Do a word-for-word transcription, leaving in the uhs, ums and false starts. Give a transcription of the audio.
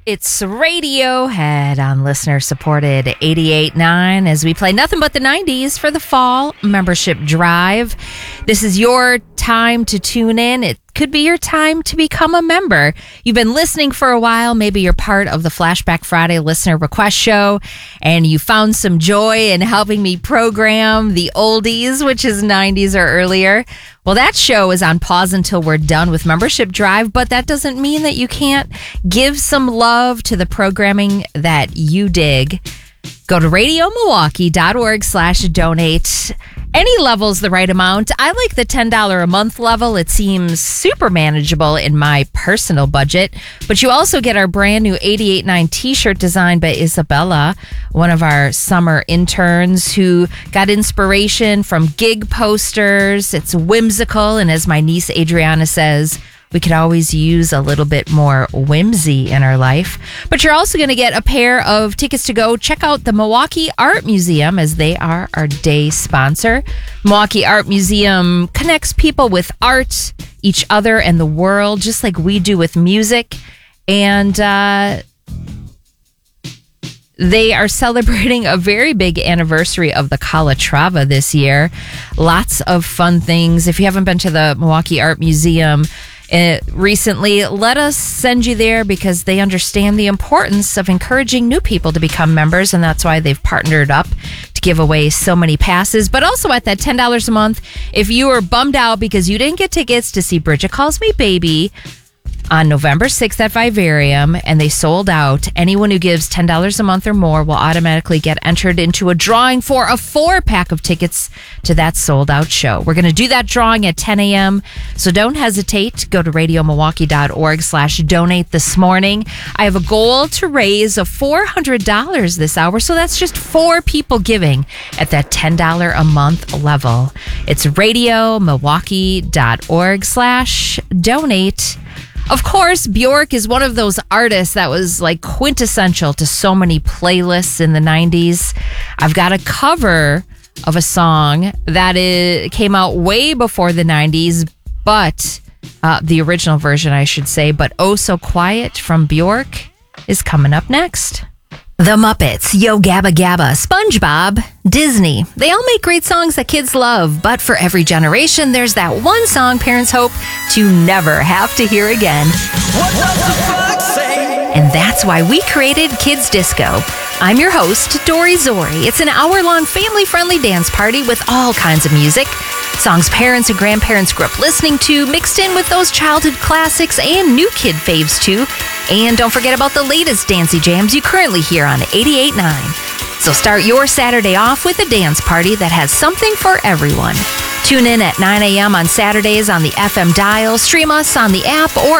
It's Radiohead on listener-supported eighty-eight point nine as we play nothing but the nineties for the fall membership drive. This is your time to tune in. It could be your time to become a member. You've been listening for a while. Maybe you're part of the Flashback Friday listener request show, and you found some joy in helping me program the oldies, which is nineties or earlier. Well, that show is on pause until we're done with membership drive, but that doesn't mean that you can't give some love to the programming that you dig. Go to radiomilwaukee.org slash donate. Any level's the right amount. I like the ten dollars a month level. It seems super manageable in my personal budget. But you also get our brand new eighty-eight point nine t-shirt designed by Isabella, one of our summer interns who got inspiration from gig posters. It's whimsical, and as my niece Adriana says, we could always use a little bit more whimsy in our life. But you're also going to get a pair of tickets to go check out the Milwaukee Art Museum, as they are our day sponsor. Milwaukee Art Museum connects people with art, each other, and the world, just like we do with music. And uh, they are celebrating a very big anniversary of the Calatrava this year. Lots of fun things. If you haven't been to the Milwaukee Art Museum Uh, recently, let us send you there because they understand the importance of encouraging new people to become members, and that's why they've partnered up to give away so many passes. But also at that ten dollars a month, if you were bummed out because you didn't get tickets to see Bridget Calls Me Baby on November sixth at Vivarium, and they sold out, anyone who gives ten dollars a month or more will automatically get entered into a drawing for a four-pack of tickets to that sold-out show. We're going to do that drawing at ten a.m., so don't hesitate. Go to radiomilwaukee.org slash donate this morning. I have a goal to raise of four hundred dollars this hour, so that's just four people giving at that ten dollars a month level. It's radiomilwaukee.org slash donate. Of course, Bjork is one of those artists that was like quintessential to so many playlists in the nineties. I've got a cover of a song that is, came out way before the nineties, but uh, the original version, I should say, but Oh So Quiet from Bjork is coming up next. The Muppets, Yo Gabba Gabba, SpongeBob, Disney. They all make great songs that kids love, but for every generation, there's that one song parents hope to never have to hear again. What does the fuck say? And that's why we created Kids Disco. I'm your host, Dory Zori. It's an hour-long family-friendly dance party with all kinds of music. Songs parents and grandparents grew up listening to, mixed in with those childhood classics and new kid faves too. And don't forget about the latest dancey jams you currently hear on eighty-eight point nine. So start your Saturday off with a dance party that has something for everyone. Tune in at nine a.m. on Saturdays on the F M dial, stream us on the app, or